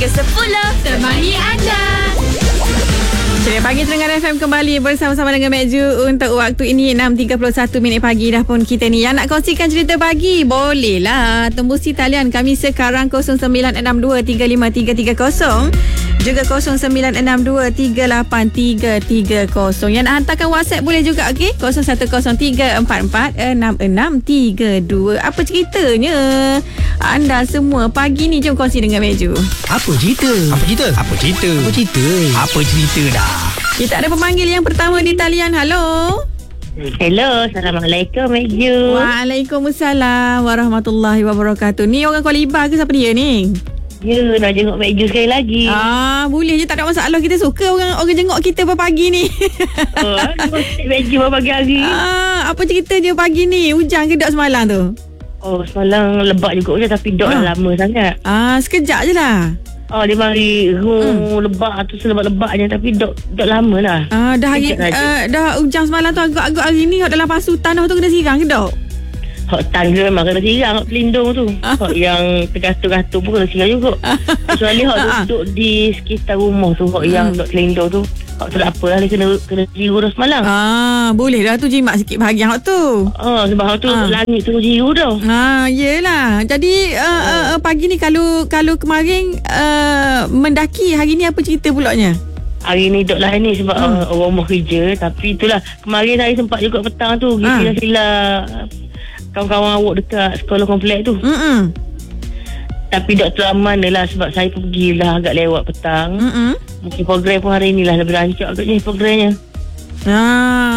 hingga 10. Temani anda. Ceria Pagi Terengganu FM kembali bersama-sama dengan Mek Ju untuk waktu ini 6.31 pagi dah pun kita ni. Yang nak kongsikan cerita pagi, bolehlah tembusi talian kami sekarang 0962353330 juga 0962383330. Yang nak hantarkan WhatsApp boleh juga, okey? 0103446632. Apa ceritanya anda semua pagi ni? Jom kongsi dengan Mek Ju. Apa cerita dah. Kita ada pemanggil yang pertama di talian. Halo. Hello, Assalamualaikum Mek Ju. Waalaikumsalam warahmatullahi wabarakatuh. Ni orang Kuala Ibar ke siapa dia ni? Ya, nak jenguk Mek Ju sekali lagi. Boleh je, tak ada masalah. Kita suka orang jenguk kita pagi ni. Mek Ju pagi hari. Apa cerita dia pagi ni? Hujan ke tak semalam tu? Oh, semalam lebat juga hujan tapi dok dah lama sangat. Sekejap je lah. Dia mari lebat tu selebat-lebatnya tapi dok lama lah. Dah hujan semalam tu agak-agak hari ni dalam pasu tanah tu kena siram ke dok? Hak tangga memang kena siram, hak pelindung tu. Hak yang tergatur-gatur pun kena siram juga. Kecuali hak duduk di sekitar rumah tu, hak yang dok pelindung tu. Hak tu tak apalah, dia kena jiru dah semalam. Boleh dah tu jimat sikit bahagian hak tu. Sebab hak tu langit tu jiru dah. Yelah. Jadi pagi ni kalau kemarin mendaki, hari ni apa cerita pulaknya? Hari ni duduk lah ni sebab orang rumah kerja. Tapi itulah, kemarin saya sempat juga petang tu pergi sila kawan-kawan awak dekat sekolah komplek tu. Tapi dok teraman lah sebab saya pergilah agak lewat petang. Mungkin program pun hari ni lah lebih rancak agaknya programnya.